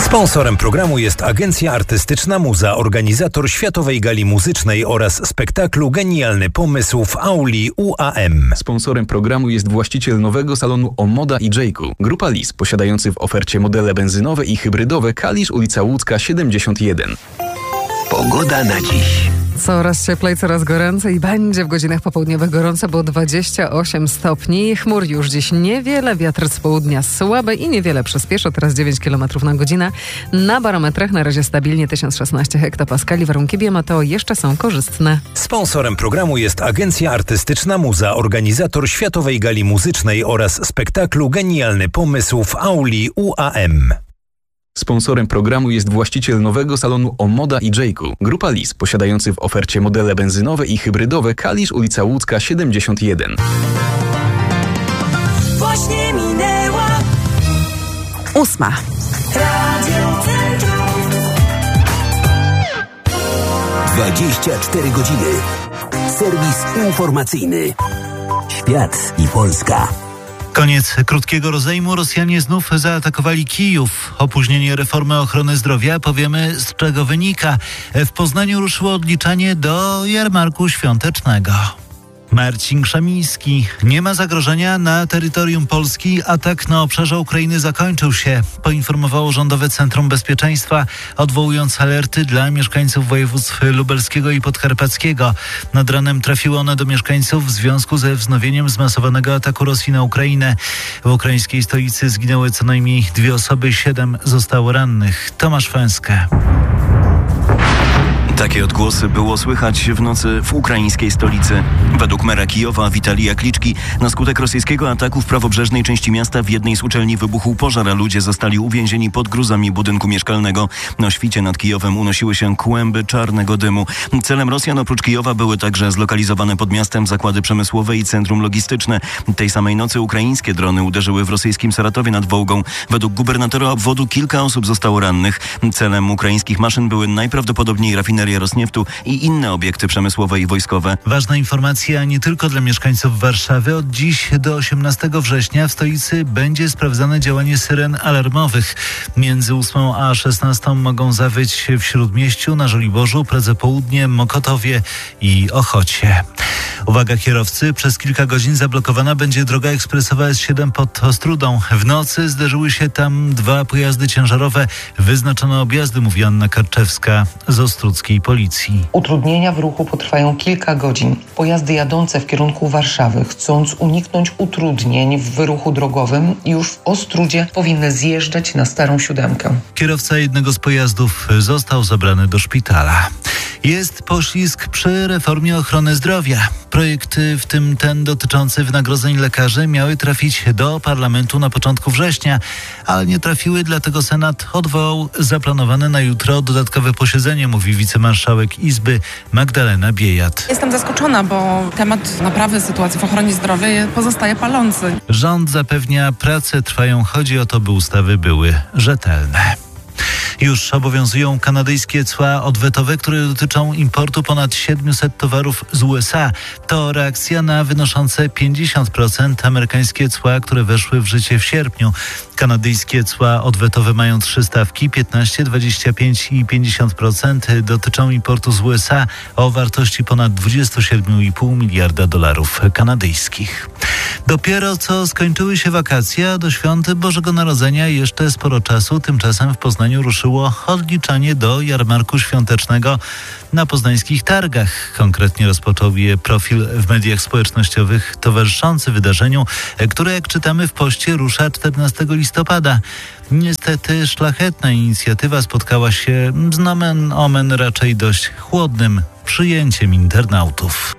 Sponsorem programu jest Agencja Artystyczna Muza, organizator Światowej Gali Muzycznej oraz spektaklu Genialny Pomysł w auli UAM. Sponsorem programu jest właściciel nowego salonu Omoda i Jayku. Grupa Lis, posiadający w ofercie modele benzynowe i hybrydowe. Kalisz, ulica Łódzka 71. Pogoda na dziś. Coraz cieplej, coraz goręcej i będzie w godzinach popołudniowych gorąco, bo 28 stopni. Chmur już dziś niewiele, wiatr z południa słaby i niewiele przyspieszy, teraz 9 km na godzinę. Na barometrach na razie stabilnie 1016 hektopaskali. Warunki biometeo jeszcze są korzystne. Sponsorem programu jest Agencja Artystyczna Muza, organizator Światowej Gali Muzycznej oraz spektaklu Genialny Pomysł w auli UAM. Sponsorem programu jest właściciel nowego salonu Omoda i Jayku. Grupa Lis, posiadający w ofercie modele benzynowe i hybrydowe. Kalisz, ulica Łódzka 71. Właśnie minęła 8. Radio Centrum. 24 godziny. Serwis informacyjny. Świat i Polska. Koniec krótkiego rozejmu. Rosjanie znów zaatakowali Kijów. Opóźnienie reformy ochrony zdrowia. Powiemy, z czego wynika. W Poznaniu ruszyło odliczanie do jarmarku świątecznego. Marcin Krzemiński. Nie ma zagrożenia na terytorium Polski. Atak na obszarze Ukrainy zakończył się, poinformowało Rządowe Centrum Bezpieczeństwa, odwołując alerty dla mieszkańców województw lubelskiego i podkarpackiego. Nad ranem trafiły one do mieszkańców w związku ze wznowieniem zmasowanego ataku Rosji na Ukrainę. W ukraińskiej stolicy zginęły co najmniej 2 osoby, 7 zostało rannych. Tomasz Fęskę. Takie odgłosy było słychać w nocy w ukraińskiej stolicy. Według mera Kijowa Witalija Kliczki na skutek rosyjskiego ataku w prawobrzeżnej części miasta w jednej z uczelni wybuchł pożar, a ludzie zostali uwięzieni pod gruzami budynku mieszkalnego. Na świcie nad Kijowem unosiły się kłęby czarnego dymu. Celem Rosjan oprócz Kijowa były także zlokalizowane pod miastem zakłady przemysłowe i centrum logistyczne. Tej samej nocy ukraińskie drony uderzyły w rosyjskim Saratowie nad Wołgą. Według gubernatora obwodu kilka osób zostało rannych. Celem ukraińskich maszyn były najprawdopodobniej rafinerie Rosnieftu i inne obiekty przemysłowe i wojskowe. Ważna informacja nie tylko dla mieszkańców Warszawy. Od dziś do 18 września w stolicy będzie sprawdzane działanie syren alarmowych. Między 8 a 16 mogą zawyć w Śródmieściu, na Żoliborzu, Pradze Południe, Mokotowie i Ochocie. Uwaga kierowcy, przez kilka godzin zablokowana będzie droga ekspresowa S7 pod Ostródą. W nocy zderzyły się tam 2 pojazdy ciężarowe. Wyznaczono objazdy, mówi Anna Karczewska z ostródzkiej policji. Utrudnienia w ruchu potrwają kilka godzin. Pojazdy jadące w kierunku Warszawy, chcąc uniknąć utrudnień w ruchu drogowym, już w Ostródzie powinny zjeżdżać na Starą Siódemkę. Kierowca jednego z pojazdów został zabrany do szpitala. Jest poślizg przy reformie ochrony zdrowia. Projekty, w tym ten dotyczący wynagrodzeń lekarzy, miały trafić do parlamentu na początku września, ale nie trafiły, dlatego Senat odwołał zaplanowane na jutro dodatkowe posiedzenie, mówi wicemarszałek Izby Magdalena Biejat. Jestem zaskoczona, bo temat naprawy sytuacji w ochronie zdrowia pozostaje palący. Rząd zapewnia, prace trwają, chodzi o to, by ustawy były rzetelne. Już obowiązują kanadyjskie cła odwetowe, które dotyczą importu ponad 700 towarów z USA. To reakcja na wynoszące 50% amerykańskie cła, które weszły w życie w sierpniu. Kanadyjskie cła odwetowe mają 3 stawki, 15, 25 i 50%. Dotyczą importu z USA o wartości ponad 27,5 miliarda dolarów kanadyjskich. Dopiero co skończyły się wakacje, a do świąt Bożego Narodzenia jeszcze sporo czasu. Tymczasem w Poznaniu ruszyło odliczanie do jarmarku świątecznego na poznańskich targach. Konkretnie rozpoczął je profil w mediach społecznościowych towarzyszący wydarzeniu, które, jak czytamy w poście, rusza 14 listopada. Niestety szlachetna inicjatywa spotkała się z nomen omen raczej dość chłodnym przyjęciem internautów.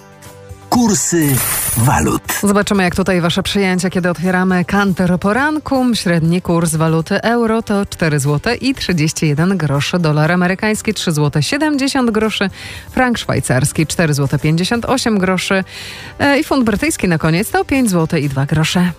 Kursy walut. Zobaczymy, jak tutaj wasze przyjęcia, kiedy otwieramy Kantor poranku. Średni kurs waluty euro to 4 zł i 31 groszy. Dolar amerykański 3 zł 70 groszy. Frank szwajcarski 4 zł 58 groszy. I funt brytyjski na koniec to 5 zł i 2 grosze.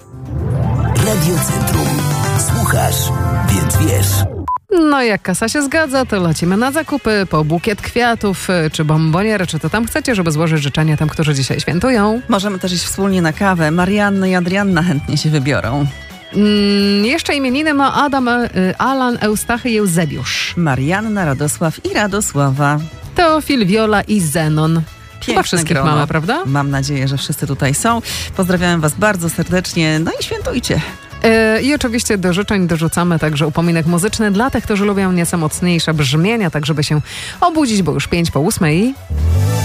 Radio Centrum. Słuchasz, więc wiesz. No jak kasa się zgadza, to lecimy na zakupy, po bukiet kwiatów, czy bombonier, czy to tam chcecie, żeby złożyć życzenia tym, którzy dzisiaj świętują. Możemy też iść wspólnie na kawę. Marianna i Adrianna chętnie się wybiorą. Jeszcze imieniny ma Adam, Alan, Eustachy i Eusebiusz. Marianna, Radosław i Radosława. Teofil, Wiola i Zenon. Chyba wszystkich grono. mamy, prawda? Mam nadzieję, że wszyscy tutaj są. Pozdrawiam was bardzo serdecznie, no i świętujcie. I oczywiście do życzeń dorzucamy także upominek muzyczny dla tych, którzy lubią nieco mocniejsze brzmienia, tak żeby się obudzić, bo już 5 po 8 i...